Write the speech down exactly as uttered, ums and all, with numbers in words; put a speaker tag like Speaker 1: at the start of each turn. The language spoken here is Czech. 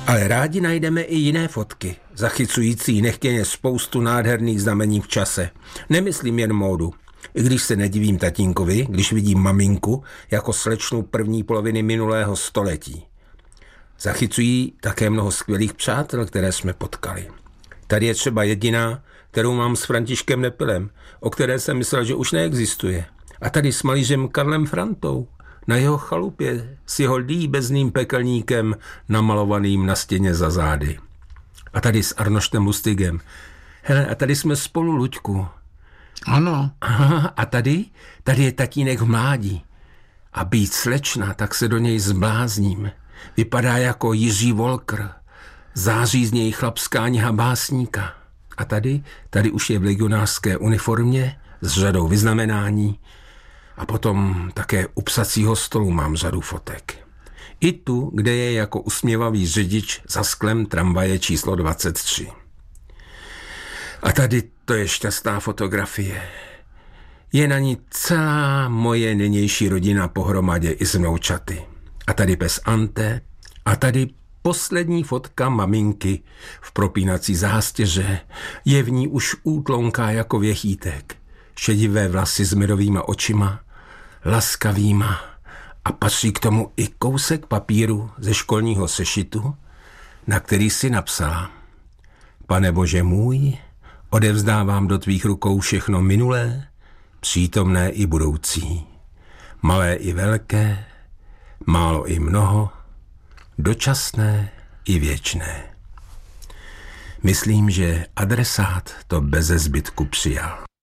Speaker 1: Ale rádi najdeme i jiné fotky, zachycující nechtěně spoustu nádherných znamení v čase. Nemyslím jen módu. I když se nedivím tatínkovi, když vidím maminku jako slečnu první poloviny minulého století. Zachycují také mnoho skvělých přátel, které jsme potkali. Tady je třeba jediná, kterou mám s Františkem Nepilem, o které jsem myslel, že už neexistuje. A tady s malířem Karlem Frantou, na jeho chalupě s jeho líbezným pekelníkem namalovaným na stěně za zády. A tady s Arnoštem Lustigem. Hele, a tady jsme spolu, Luďku.
Speaker 2: Ano.
Speaker 1: Aha, a tady? Tady je tatínek v mládí. A být slečna, tak se do něj zblázním. Vypadá jako Jiří Volker. Září z něj chlapská něha básníka. A tady? Tady už je v legionářské uniformě s řadou vyznamenání. A potom také u psacího stolu mám řadu fotek. I tu, kde je jako usměvavý řidič za sklem tramvaje číslo dvacet tři. A tady to je šťastná fotografie. Je na ní celá moje nynější rodina pohromadě i s vnoučaty. A tady pes Ante. A tady poslední fotka maminky v propínací zástěře. Je v ní už útlonká jako věchýtek. Šedivé vlasy s medovýma očima, laskavýma, a patří k tomu i kousek papíru ze školního sešitu, na který si napsala: Pane Bože můj, odevzdávám do tvých rukou všechno minulé, přítomné i budoucí, malé i velké, málo i mnoho, dočasné i věčné. Myslím, že adresát to beze zbytku přijal.